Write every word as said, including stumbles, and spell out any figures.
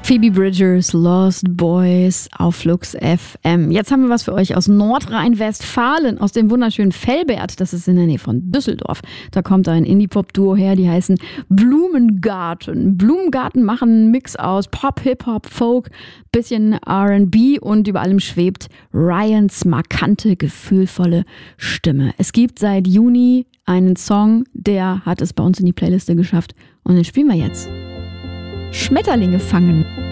Phoebe Bridgers, Lost Boys auf Flux F M. Jetzt haben wir was für euch aus Nordrhein-Westfalen, aus dem wunderschönen Velbert. Das ist in der Nähe von Düsseldorf. Da kommt ein Indie-Pop-Duo her, die heißen Blumengarten. Blumengarten machen einen Mix aus Pop, Hip-Hop, Folk, bisschen R and B und über allem schwebt Ryans markante, gefühlvolle Stimme. Es gibt seit Juni einen Song, der hat es bei uns in die Playliste geschafft und den spielen wir jetzt. Schmetterlinge fangen.